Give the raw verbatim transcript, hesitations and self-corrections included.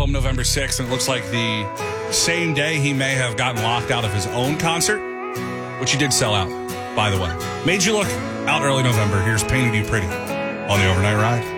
album November sixth, and it looks like the same day he may have gotten locked out of his own concert, which he did sell out, by the way. Made You Look out early November. Here's Painted You Pretty on the Overnight Ride.